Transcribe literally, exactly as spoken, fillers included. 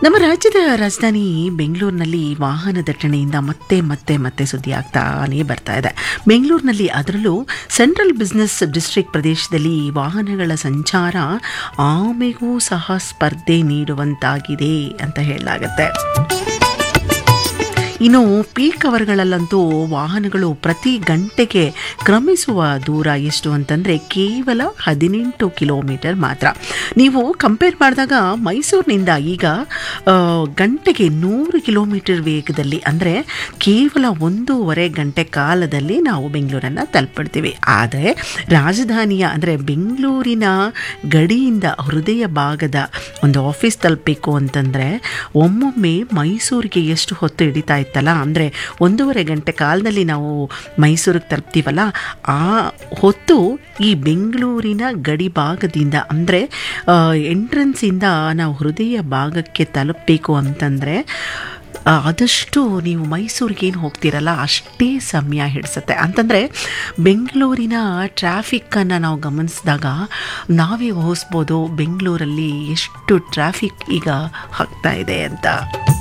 ನಮ್ಮ ರಾಜ್ಯದ ರಾಜಧಾನಿ ಬೆಂಗಳೂರಿನಲ್ಲಿ ವಾಹನ ದಟ್ಟಣೆಯಿಂದ ಮತ್ತೆ ಮತ್ತೆ ಮತ್ತೆ ಸುದ್ದಿ ಆಗ್ತಾನೇ ಬರ್ತಾ ಇದೆ. ಬೆಂಗಳೂರಿನಲ್ಲಿ ಅದರಲ್ಲೂ ಸೆಂಟ್ರಲ್ ಬಿಸ್ನೆಸ್ ಡಿಸ್ಟ್ರಿಕ್ಟ್ ಪ್ರದೇಶದಲ್ಲಿ ವಾಹನಗಳ ಸಂಚಾರ ಆಮೆಗೂ ಸಹ ಸ್ಪರ್ಧೆ ನೀಡುವಂತಾಗಿದೆ ಅಂತ ಹೇಳಲಾಗುತ್ತೆ. ಇನ್ನು ಪೀಕ್ ಅವರ್ಗಳಲ್ಲಂತೂ ವಾಹನಗಳು ಪ್ರತಿ ಗಂಟೆಗೆ ಕ್ರಮಿಸುವ ದೂರ ಎಷ್ಟು ಅಂತಂದರೆ ಕೇವಲ ಹದಿನೆಂಟು ಕಿಲೋಮೀಟರ್ ಮಾತ್ರ. ನೀವು ಕಂಪೇರ್ ಮಾಡಿದಾಗ ಮೈಸೂರಿನಿಂದ ಈಗ ಗಂಟೆಗೆ ನೂರು ಕಿಲೋಮೀಟರ್ ವೇಗದಲ್ಲಿ ಅಂದರೆ ಕೇವಲ ಒಂದೂವರೆ ಗಂಟೆ ಕಾಲದಲ್ಲಿ ನಾವು ಬೆಂಗಳೂರನ್ನು ತಲುಪಿಡ್ತೀವಿ. ಆದರೆ ರಾಜಧಾನಿಯ ಅಂದರೆ ಬೆಂಗಳೂರಿನ ಗಡಿಯಿಂದ ಹೃದಯ ಭಾಗದ ಒಂದು ಆಫೀಸ್ ತಲುಪಬೇಕು ಅಂತಂದರೆ ಒಮ್ಮೊಮ್ಮೆ ಮೈಸೂರಿಗೆ ಎಷ್ಟು ಹೊತ್ತು ಹಿಡಿತಾ ಇತ್ತು ಅಲ್ಲ, ಅಂದರೆ ಒಂದೂವರೆ ಗಂಟೆ ಕಾಲದಲ್ಲಿ ನಾವು ಮೈಸೂರಿಗೆ ತಲುಪ್ತೀವಲ್ಲ, ಆ ಹೊತ್ತು ಈ ಬೆಂಗಳೂರಿನ ಗಡಿ ಭಾಗದಿಂದ ಅಂದರೆ ಎಂಟ್ರೆನ್ಸಿಂದ ನಾವು ಹೃದಯ ಭಾಗಕ್ಕೆ ತಲುಪಬೇಕು ಅಂತಂದರೆ ಆದಷ್ಟು ನೀವು ಮೈಸೂರಿಗೆ ಏನು ಹೋಗ್ತೀರಲ್ಲ ಅಷ್ಟೇ ಸಮಯ ಹಿಡಿಸುತ್ತೆ. ಅಂತಂದರೆ ಬೆಂಗಳೂರಿನ ಟ್ರಾಫಿಕ್ಕನ್ನು ನಾವು ಗಮನಿಸಿದಾಗ ನಾವೇ ಊಹಿಸ್ಬೋದು ಬೆಂಗಳೂರಲ್ಲಿ ಎಷ್ಟು ಟ್ರಾಫಿಕ್ ಈಗ ಆಗ್ತಾ ಇದೆ ಅಂತ.